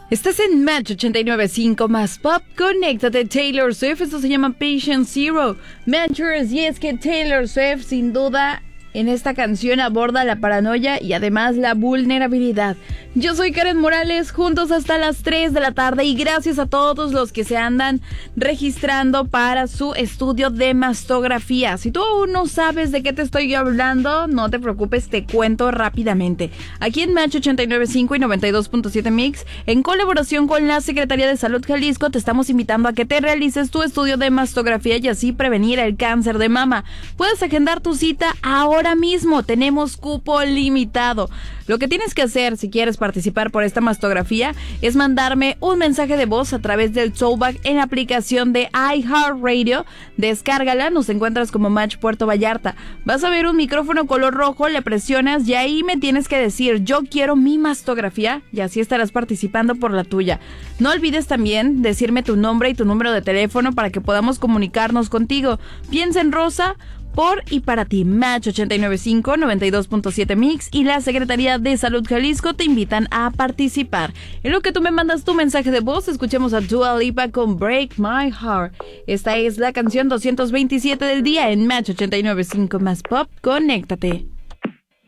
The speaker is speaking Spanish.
Estás en Match 89.5 más Pop. Conéctate, Taylor Swift. Esto se llama Patient Zero. Matchers, y es que Taylor Swift, sin duda, en esta canción aborda la paranoia y además la vulnerabilidad. Yo soy Karen Morales, juntos hasta las 3 de la tarde, y gracias a todos los que se andan registrando para su estudio de mastografía. Si tú aún no sabes de qué te estoy hablando, no te preocupes, te cuento rápidamente. Aquí en Match 89.5 y 92.7 Mix, en colaboración con la Secretaría de Salud Jalisco, te estamos invitando a que te realices tu estudio de mastografía y así prevenir el cáncer de mama. Puedes agendar tu cita ahora mismo, tenemos cupo limitado. Lo que tienes que hacer si quieres participar por esta mastografía es mandarme un mensaje de voz a través del Throwback en la aplicación de iHeartRadio. Descárgala, nos encuentras como Match Puerto Vallarta. Vas a ver un micrófono color rojo, le presionas y ahí me tienes que decir: yo quiero mi mastografía, y así estarás participando por la tuya. No olvides también decirme tu nombre y tu número de teléfono para que podamos comunicarnos contigo. Piensa en Rosa, por y para ti. Match 89.5, 92.7 Mix y la Secretaría de Salud Jalisco te invitan a participar. En lo que tú me mandas tu mensaje de voz, escuchemos a Dua Lipa con Break My Heart. Esta es la canción 227 del día en Match 89.5 más Pop. Conéctate.